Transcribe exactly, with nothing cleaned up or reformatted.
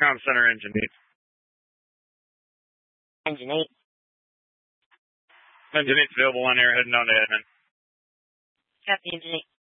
Com Center, Engine eight. Engine eight. Engine eight's available on air, heading down to admin. Copy, Engine eight.